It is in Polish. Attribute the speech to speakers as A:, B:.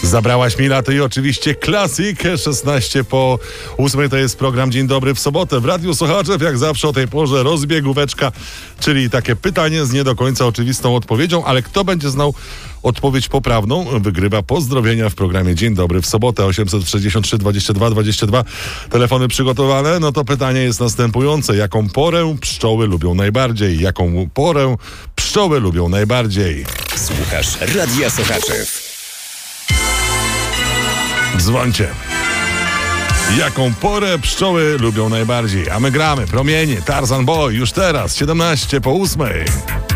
A: Zabrałaś mi lato i oczywiście klasyk. 16 po 8 to jest program Dzień Dobry w sobotę. W Radiu Słuchaczew jak zawsze o tej porze rozbiegóweczka, czyli takie pytanie z nie do końca oczywistą odpowiedzią, ale kto będzie znał odpowiedź poprawną, wygrywa pozdrowienia w programie Dzień Dobry w sobotę. 863 22 22. Telefony przygotowane. No to pytanie jest następujące. Jaką porę pszczoły lubią najbardziej? Jaką porę pszczoły lubią najbardziej?
B: Słuchasz Radia Słuchaczew.
A: Dzwońcie. Jaką porę pszczoły lubią najbardziej? A my gramy. Promienie, Tarzan Boy, już teraz, 17 po 8.